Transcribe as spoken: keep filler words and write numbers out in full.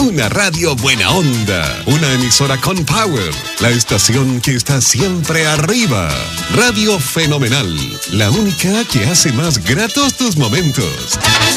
Una radio buena onda. Una emisora con power. La estación que está siempre arriba. Radio Fenomenal. La única que hace más gratos tus momentos.